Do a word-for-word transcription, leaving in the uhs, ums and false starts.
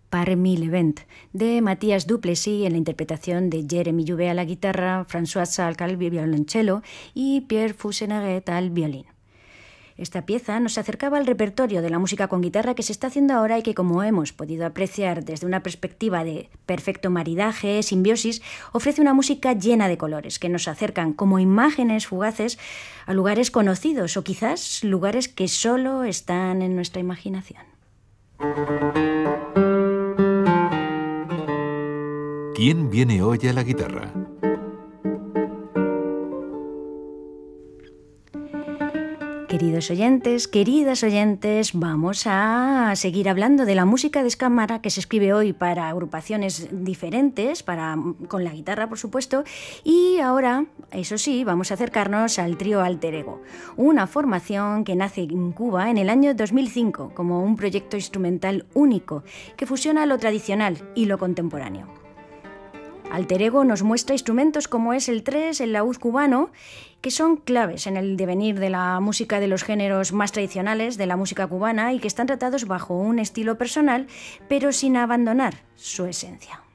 Parmi Levent, de Matías Duplessis en la interpretación de Jeremy Jouvet a la guitarra, François Salk al violonchelo y Pierre Fousseynaret al violín. Esta pieza nos acercaba al repertorio de la música con guitarra que se está haciendo ahora y que, como hemos podido apreciar desde una perspectiva de perfecto maridaje, simbiosis, ofrece una música llena de colores que nos acercan como imágenes fugaces a lugares conocidos o quizás lugares que solo están en nuestra imaginación. ¿Quién viene hoy a la guitarra? Queridos oyentes, queridas oyentes, vamos a seguir hablando de la música de cámara que se escribe hoy para agrupaciones diferentes, para, con la guitarra, por supuesto, y ahora, eso sí, vamos a acercarnos al trío Alter Ego, una formación que nace en Cuba en el año dos mil cinco como un proyecto instrumental único que fusiona lo tradicional y lo contemporáneo. Alter Ego nos muestra instrumentos como es el tres, el laúd cubano, que son claves en el devenir de la música de los géneros más tradicionales de la música cubana y que están tratados bajo un estilo personal, pero sin abandonar su esencia.